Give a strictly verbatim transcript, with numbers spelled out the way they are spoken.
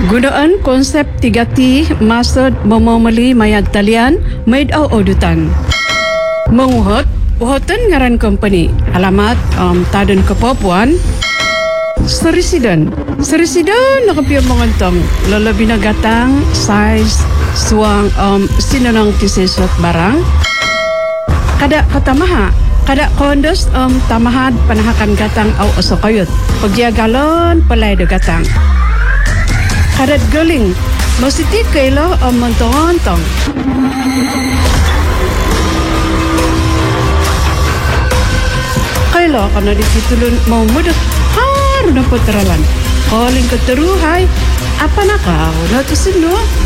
Gunaan konsep tiga T maksud memomeli mayat talian made au odutan. Menguhut, uhutan ngaran company. Alamat um, Tadun Kepapuan. Serisiden. Serisiden nakapiyang mengontong. Lalabi na gatang, size, suang um, sinanang tisesot barang. Kada katamaha. Kada kondos um, tamahad panahakan gatang au osokayot. Pagyagalon palay do gatang. Kadat galing, masiti kailo ang montong-ontong. Kailo kana dititulun mau mudah haru na puteralan. Calling ka teruhay, apa na ka? Natusin no?